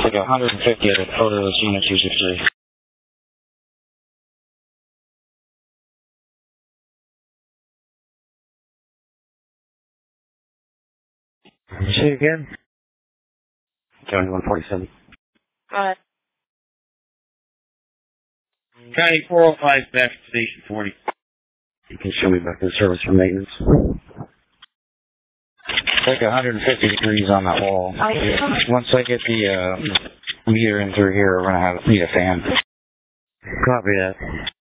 like 150 of the photos units usually. Say it again? County 147. Go ahead. County 405 back to Station 40. You can show me back to the service for maintenance. It's like 150 degrees on that wall. Once I get the meter in through here, we're going to need a fan. Copy that.